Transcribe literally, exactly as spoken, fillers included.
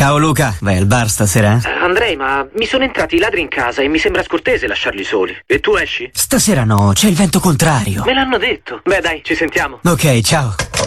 Ciao Luca, vai al bar stasera? Eh, Andrei, ma mi sono entrati i ladri in casa e mi sembra scortese lasciarli soli. E tu esci? Stasera no, c'è il vento contrario. Me l'hanno detto. Beh dai, ci sentiamo. Ok, ciao.